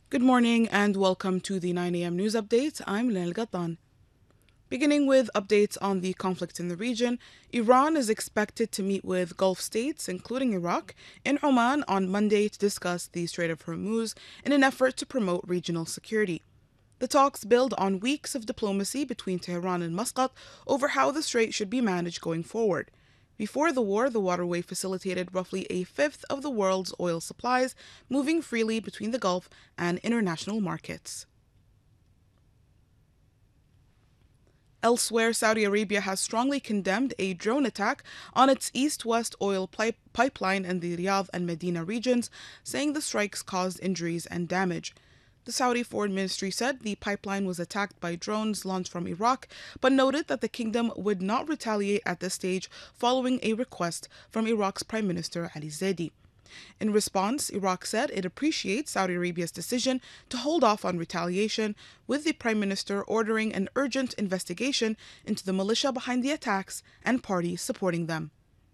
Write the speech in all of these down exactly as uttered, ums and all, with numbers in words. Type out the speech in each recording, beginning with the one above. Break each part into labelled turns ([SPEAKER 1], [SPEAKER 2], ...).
[SPEAKER 1] Good morning and welcome to the nine a m news update. I'm Lel Gatan. Beginning with updates on the conflict in the region, Iran is expected to meet with Gulf states, including Iraq, in Oman on Monday to discuss the Strait of Hormuz in an effort to promote regional security. The talks build on weeks of diplomacy between Tehran and Muscat over how the strait should be managed going forward. Before the war, the waterway facilitated roughly a fifth of the world's oil supplies, moving freely between the Gulf and international markets. Elsewhere, Saudi Arabia has strongly condemned a drone attack on its east-west oil pipe- pipeline in the Riyadh and Medina regions, saying the strikes caused injuries and damage. The Saudi Foreign Ministry said the pipeline was attacked by drones launched from Iraq, but noted that the kingdom would not retaliate at this stage following a request from Iraq's Prime Minister Ali Zaidi. In response, Iraq said it appreciates Saudi Arabia's decision to hold off on retaliation, with the Prime Minister ordering an urgent investigation into the militia behind the attacks and parties supporting them.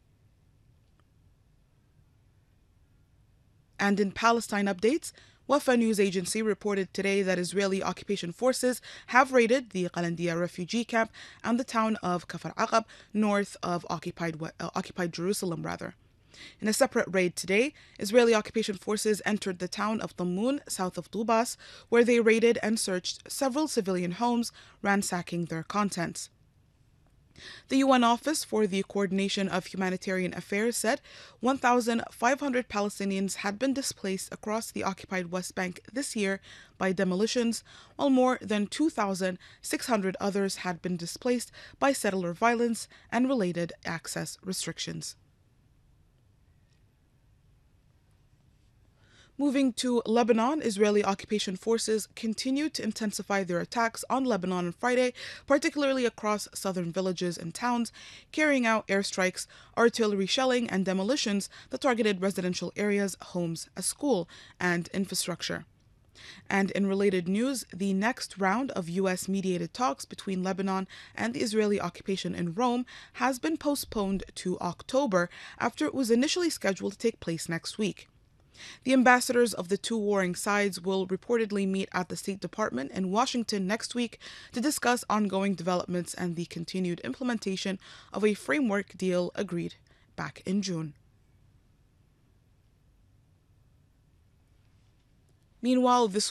[SPEAKER 1] And in Palestine updates, Wafa news agency reported today that Israeli occupation forces have raided the Qalandiya refugee camp and the town of Kafar Aqab, north of occupied, uh, occupied Jerusalem. Rather. In a separate raid today, Israeli occupation forces entered the town of Tamun, south of Tubas, where they raided and searched several civilian homes, ransacking their contents. The U N Office for the Coordination of Humanitarian Affairs said one thousand five hundred Palestinians had been displaced across the occupied West Bank this year by demolitions, while more than two thousand six hundred others had been displaced by settler violence and related access restrictions. Moving to Lebanon, Israeli occupation forces continued to intensify their attacks on Lebanon on Friday, particularly across southern villages and towns, carrying out airstrikes, artillery shelling, and demolitions that targeted residential areas, homes, a school, and infrastructure. And in related news, the next round of U S mediated talks between Lebanon and the Israeli occupation in Rome has been postponed to October after it was initially scheduled to take place next week. The ambassadors of the two warring sides will reportedly meet at the State Department in Washington next week to discuss ongoing developments and the continued implementation of a framework deal agreed back in June. Meanwhile, this